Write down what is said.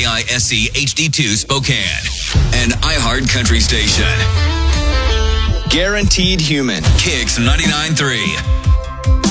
KISC HD2 Spokane, an iHeart Country station. Guaranteed Human, Kicks 99.3.